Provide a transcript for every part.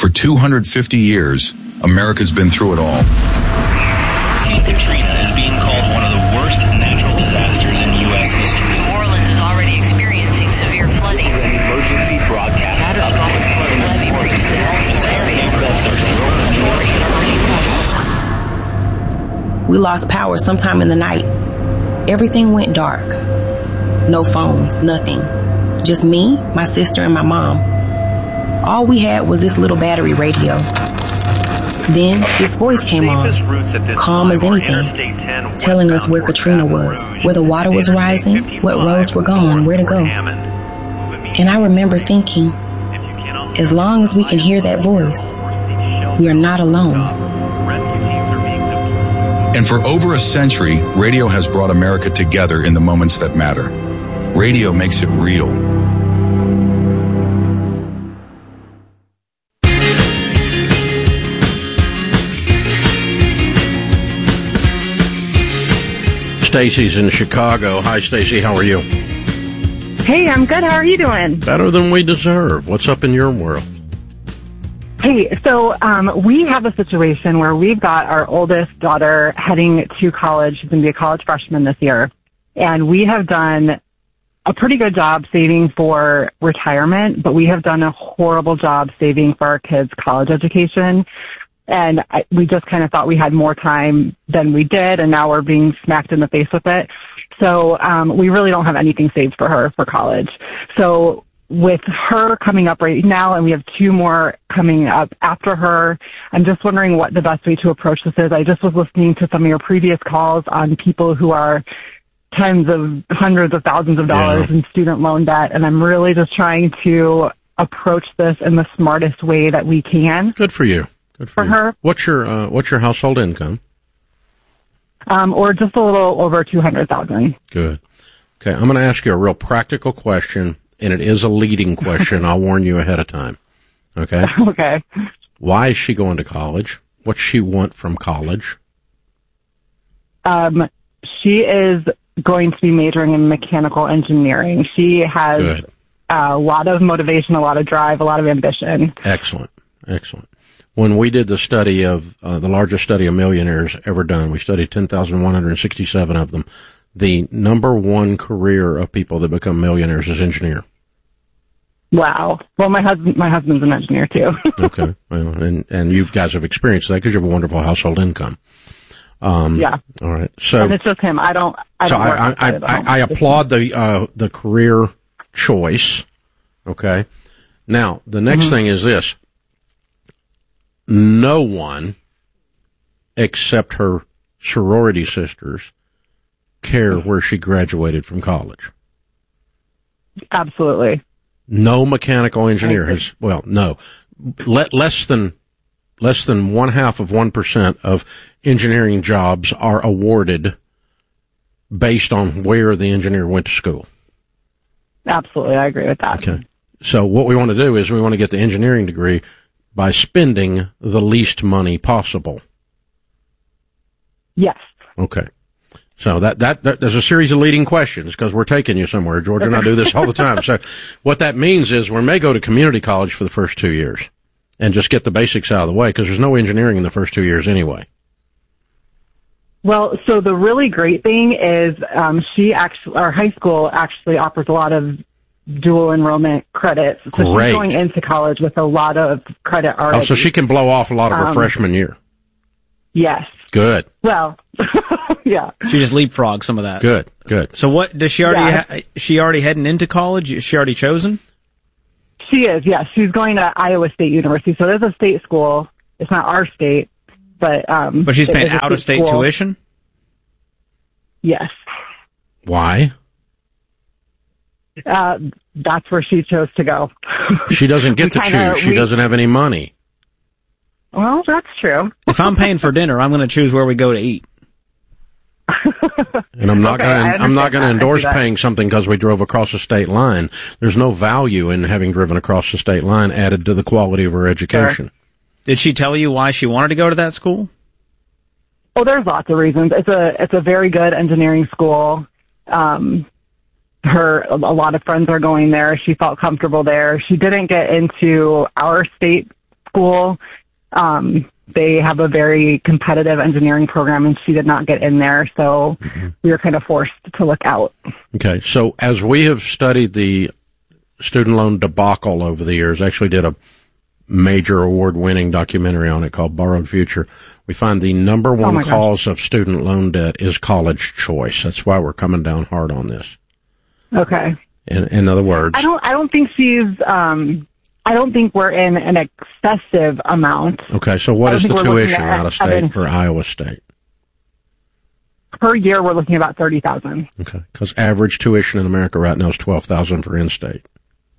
For 250 years, America's been through it all. Hurricane Katrina is being called one of the worst natural disasters in U.S. history. New Orleans is already experiencing severe flooding. This is an emergency broadcast Catastrophic flooding levee breaks down. We lost power sometime in the night. Everything went dark. No phones, nothing. Just me, my sister, and my mom. All we had was this little battery radio. Then this voice came on, calm as anything, telling us where Katrina was, where the water was rising, what roads were gone, where to go. And I remember thinking, as long as we can hear that voice, we are not alone. And for over a century, radio has brought America together in the moments that matter. Radio makes it real. Stacy's in Chicago. Hi, Stacy. How are you? Hey, I'm good. How are you doing? Better than we deserve. What's up in your world? Hey, so we have a situation where we've got our oldest daughter heading to college. She's going to be a college freshman this year. And we have done a pretty good job saving for retirement, but we have done a horrible job saving for our kids' college education. And we just kind of thought we had more time than we did, and now we're being smacked in the face with it. So we really don't have anything saved for her for college. So with her coming up right now, and we have 2 more coming up after her, I'm just wondering what the best way to approach this is. I just was listening to some of your previous calls on people who are tens of hundreds of thousands of dollars in student loan debt, and I'm really just trying to approach this in the smartest way that we can. Good for you. Good for you. Her. What's your household income? Or just a little over 200,000. Good. Okay, I'm going to ask you a real practical question, and it is a leading question. I'll warn you ahead of time. Okay? Okay. Why is she going to college? What's she want from college? She is going to be majoring in mechanical engineering. She has a lot of motivation, a lot of drive, a lot of ambition. Excellent. Excellent. When we did the study of the largest study of millionaires ever done, we studied 10,167 of them. The number one career of people that become millionaires is engineer. Wow. Well, my husband's an engineer too. Okay. Well, and you guys have experienced that because you have a wonderful household income. Yeah. All right. So and it's just him. I applaud the career choice. Okay. Now the next thing is this. No one except her sorority sisters care where she graduated from college. Absolutely. No mechanical engineer has, well, no, less than 0.5% of engineering jobs are awarded based on where the engineer went to school. Absolutely. I agree with that. Okay. So what we want to do is we want to get the engineering degree by spending the least money possible. Yes. Okay. So that there's a series of leading questions because we're taking you somewhere. George and I do this all the time. So what that means is we may go to community college for the first 2 years and just get the basics out of the way because there's no engineering in the first 2 years anyway. Well, so the really great thing is our high school actually offers a lot of dual enrollment credits. So Great. She's going into college with a lot of credit already. Oh, so she can blow off a lot of her freshman year. Yes. Good. Well, yeah. She just leapfrogged some of that. Good. So what, does she already, she already heading into college? Is she already chosen? She is, yes. She's going to Iowa State University. So there's a state school. It's not our state, but she's paying out-of-state tuition? Yes. Why? That's where she chose to go. She doesn't get to choose. She doesn't have any money. Well, that's true. If I'm paying for dinner, I'm going to choose where we go to eat. And I'm not going to endorse paying something because we drove across the state line. There's no value in having driven across the state line added to the quality of her education. Sure. Did she tell you why she wanted to go to that school? Oh, there's lots of reasons. It's a very good engineering school. A lot of friends are going there. She felt comfortable there. She didn't get into our state school. They have a very competitive engineering program, and she did not get in there, so we were kind of forced to look out. Okay, so as we have studied the student loan debacle over the years, actually did a major award-winning documentary on it called Borrowed Future, we find the number one cause of student loan debt is college choice. That's why we're coming down hard on this. Okay. In other words, I don't think she's. I don't think we're in an excessive amount. Okay, so what is the tuition out of state for Iowa State? Per year, we're looking at about $30,000. Okay, because average tuition in America right now is $12,000 for in-state.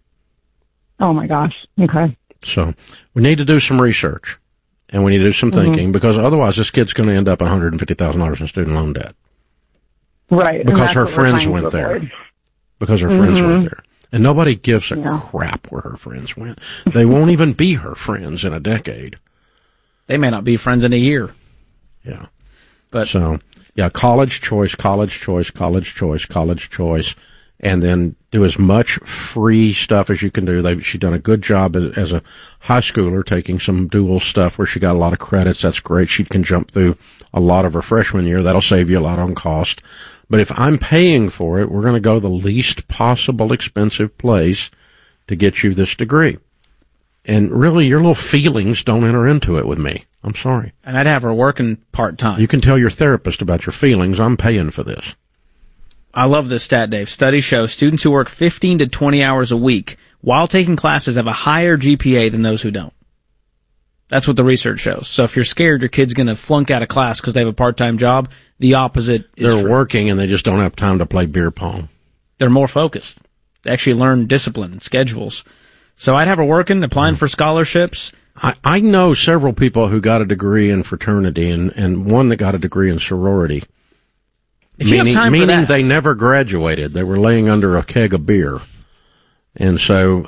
Oh my gosh. Okay. So we need to do some research, and we need to do some thinking, because otherwise this kid's going to end up $150,000 in student loan debt. Right. Because her friends went there. Because her friends went there. And nobody gives a crap where her friends went. They won't even be her friends in a decade. They may not be friends in a year. Yeah. But so, yeah, college choice, college choice, college choice, college choice, and then do as much free stuff as you can do. She's done a good job as a high schooler, taking some dual stuff where she got a lot of credits. That's great. She can jump through a lot of her freshman year. That'll save you a lot on cost. But if I'm paying for it, we're going to go the least possible expensive place to get you this degree. And really, your little feelings don't enter into it with me. I'm sorry. And I'd have her working part-time. You can tell your therapist about your feelings. I'm paying for this. I love this stat, Dave. Studies show students who work 15 to 20 hours a week while taking classes have a higher GPA than those who don't. That's what the research shows. So if you're scared your kid's going to flunk out of class because they have a part-time job, the opposite is They're true. working and they just don't have time to play beer pong. They're more focused. They actually learn discipline and schedules. So I'd have her working, applying for scholarships. I know several people who got a degree in fraternity and one that got a degree in sorority. If you have time for meaning that. they never graduated. They were laying under a keg of beer. And so,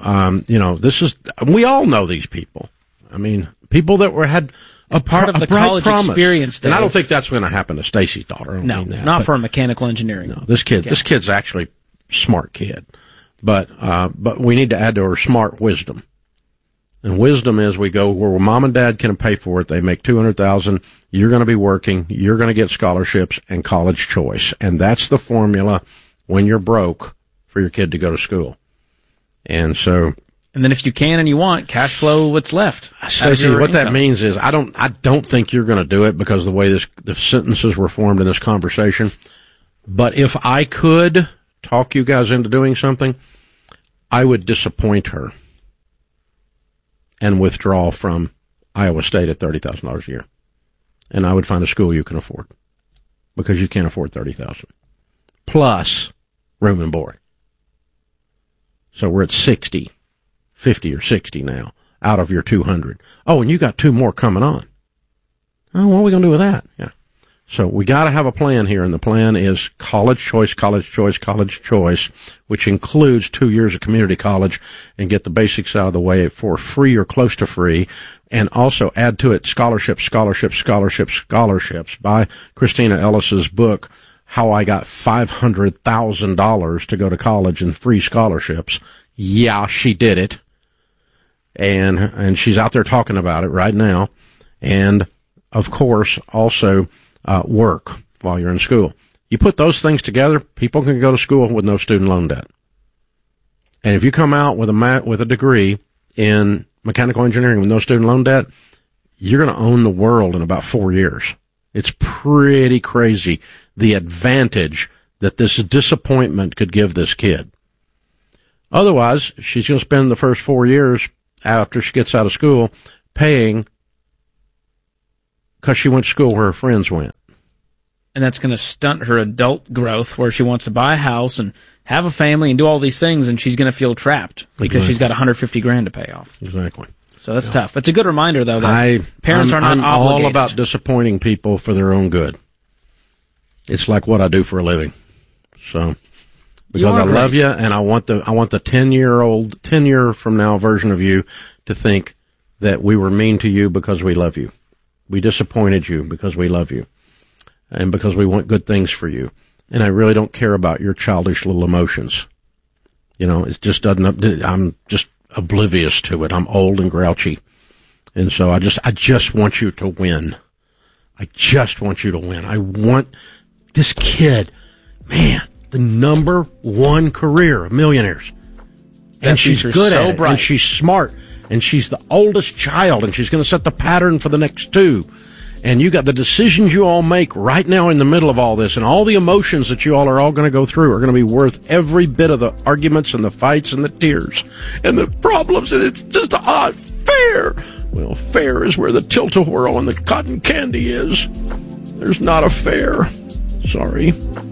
we all know these people. I mean, people that had a part of the college promise. experience, Dave. And I don't think that's going to happen to Stacy's daughter. I don't mean that, not for mechanical engineering. No, this kid's actually a smart kid. But we need to add to her smart wisdom. And wisdom is we go where mom and dad can pay for it. They make $200,000. You're going to be working. You're going to get scholarships and college choice. And that's the formula when you're broke for your kid to go to school. And so. And then if you can and you want, cash flow what's left. Stacey, what that means is I don't think you're going to do it because of the way the sentences were formed in this conversation. But if I could talk you guys into doing something, I would disappoint her and withdraw from Iowa State at $30,000 a year. And I would find a school you can afford because you can't afford $30,000 plus room and board. So we're at 50 or 60 now out of your 200. Oh, and you got 2 more coming on. Oh, what are we going to do with that? Yeah. So we got to have a plan here, and the plan is college choice, college choice, college choice, which includes 2 years of community college and get the basics out of the way for free or close to free, and also add to it scholarships by Christina Ellis's book, How I Got $500,000 to Go to College in Free Scholarships. Yeah, she did it. And she's out there talking about it right now. And, of course, also work while you're in school. You put those things together, people can go to school with no student loan debt. And if you come out with a degree in mechanical engineering with no student loan debt, you're going to own the world in about 4 years. It's pretty crazy the advantage that this disappointment could give this kid. Otherwise, she's going to spend the first 4 years after she gets out of school paying because she went to school where her friends went. And that's going to stunt her adult growth where she wants to buy a house and have a family and do all these things, and she's going to feel trapped because she's got $150,000 to pay off. Exactly. So that's tough. It's a good reminder, though, that parents are not I'm obligated. all about disappointing people for their own good. It's like what I do for a living. So, because I love you, and I want the 10 year from now version of you to think that we were mean to you because we love you. We disappointed you because we love you and because we want good things for you. And I really don't care about your childish little emotions. You know, it just doesn't, I'm just oblivious to it. I'm old and grouchy. And so I just want you to win. I just want you to win. I want this kid, man, the number one career of millionaires. And she's good at it, and she's smart, and she's the oldest child, and she's going to set the pattern for the next two. And you got the decisions you all make right now in the middle of all this, and all the emotions that you all are all going to go through are going to be worth every bit of the arguments and the fights and the tears and the problems, and it's just odd. Fair. Well, fair is where the tilt-a-whirl and the cotton candy is. There's not a fair. Sorry.